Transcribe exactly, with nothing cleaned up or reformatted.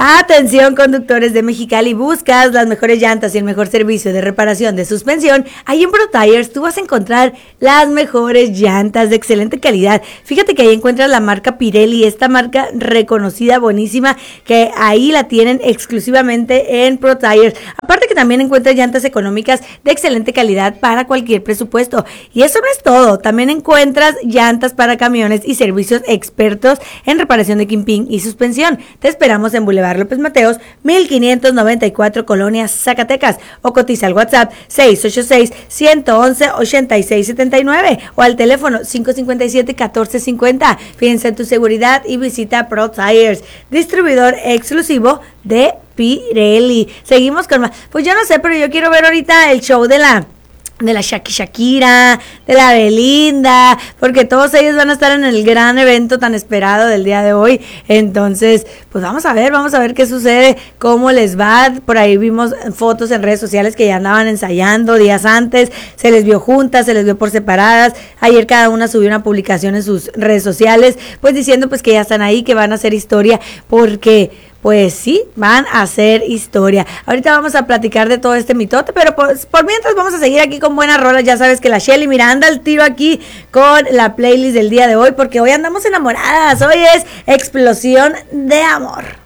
Atención conductores de Mexicali, buscas las mejores llantas y el mejor servicio de reparación de suspensión. Ahí en Pro Tires tú vas a encontrar las mejores llantas de excelente calidad. Fíjate que ahí encuentras la marca Pirelli, esta marca reconocida, buenísima, que ahí la tienen exclusivamente en Pro Tires. Aparte que también encuentras llantas económicas de excelente calidad para cualquier presupuesto. Y eso no es todo, también encuentras llantas para camiones y servicios expertos en reparación de kingpin y suspensión. Te esperamos en Boulevard López Mateos, mil quinientos noventa y cuatro, Colonia, Zacatecas, o cotiza al WhatsApp seis ocho seis, uno uno uno, ocho seis siete nueve o al teléfono cinco cinco siete, uno cuatro cinco cero. Fíjense en tu seguridad y visita Pro Tires, distribuidor exclusivo de Pirelli. Seguimos con más. Pues yo no sé, pero yo quiero ver ahorita el show de la de la Shaki Shakira, de la Belinda, porque todos ellos van a estar en el gran evento tan esperado del día de hoy. Entonces, pues vamos a ver, vamos a ver qué sucede, cómo les va. Por ahí vimos fotos en redes sociales que ya andaban ensayando días antes, se les vio juntas, se les vio por separadas. Ayer cada una subió una publicación en sus redes sociales, pues diciendo pues que ya están ahí, que van a hacer historia, porque pues sí, van a hacer historia. Ahorita vamos a platicar de todo este mitote, pero pues, por mientras vamos a seguir aquí con buenas rolas. Ya sabes que la Shelly Miranda al tiro aquí con la playlist del día de hoy, porque hoy andamos enamoradas. Hoy es explosión de amor.